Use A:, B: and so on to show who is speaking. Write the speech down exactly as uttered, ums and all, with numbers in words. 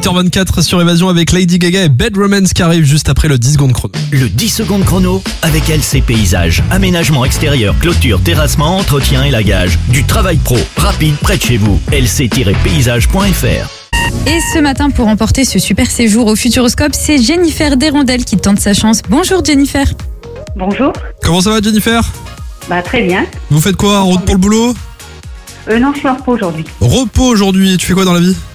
A: huit heures vingt-quatre sur Évasion avec Lady Gaga et Bad Romance qui arrive juste après le dix secondes chrono.
B: Le dix secondes chrono avec L C Paysages. Aménagement extérieur, clôture, terrassement, entretien et lagage. Du travail pro, rapide, près de chez vous. L C paysage point F R.
C: Et ce matin, pour remporter ce super séjour au Futuroscope, c'est Jennifer Desrondelles qui tente sa chance. Bonjour Jennifer.
D: Bonjour.
A: Comment ça va Jennifer?
D: Bah très bien.
A: Vous faites quoi? En route pour le boulot?
D: Euh, non, je suis en repos aujourd'hui.
A: Repos aujourd'hui, tu fais quoi dans la vie?